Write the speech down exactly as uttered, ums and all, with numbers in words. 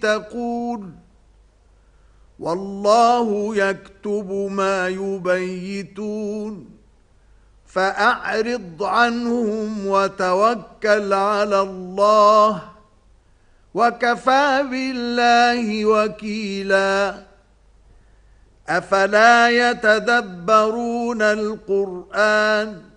يتقون والله يكتب ما يبيتون فأعرض عنهم وتوكل على الله وكفى بالله وكيلا أفلا يتدبرون القرآن